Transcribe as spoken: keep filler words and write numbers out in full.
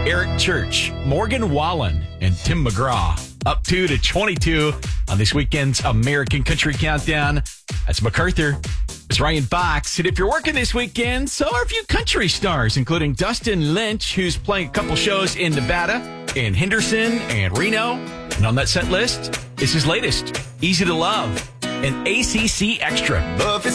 Eric Church, Morgan Wallen, and Tim McGraw. Up two to twenty-two on this weekend's American Country Countdown. That's MacArthur. It's Ryan Fox. And if you're working this weekend, so are a few country stars, including Dustin Lynch, who's playing a couple shows in Nevada, in Henderson, and Reno. And on that set list is his latest, Easy to Love, an A C C Extra.